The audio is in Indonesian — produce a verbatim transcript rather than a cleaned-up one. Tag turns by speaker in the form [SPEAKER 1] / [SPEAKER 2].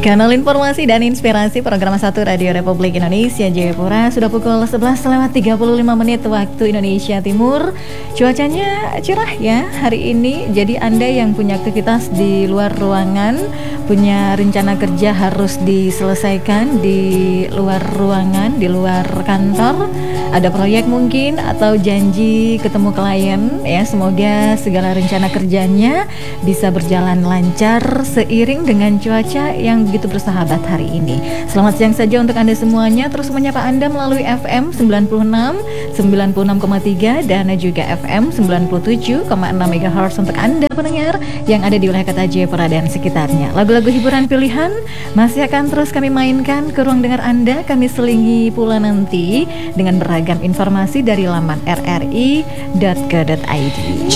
[SPEAKER 1] Kanal informasi dan inspirasi program satu Radio Republik Indonesia Jayapura. Sudah pukul sebelas lewat tiga puluh lima menit waktu Indonesia Timur. Cuacanya cerah ya hari ini. Jadi Anda yang punya aktivitas di luar ruangan, punya rencana kerja harus diselesaikan di luar ruangan, di luar kantor, ada proyek mungkin atau janji ketemu klien ya. Semoga segala rencana kerjanya bisa berjalan lancar seiring dengan cuaca yang begitu bersahabat hari ini. Selamat siang saja untuk Anda semuanya. Terus menyapa Anda melalui F M sembilan puluh enam, sembilan puluh enam koma tiga dan juga F M sembilan puluh tujuh koma enam megahertz untuk Anda pendengar yang ada di wilayah kota Jayapura dan sekitarnya. Lagu-lagu hiburan pilihan masih akan terus kami mainkan ke ruang dengar Anda. Kami selingi pula nanti dengan beragam informasi dari laman r r i dot co dot i d.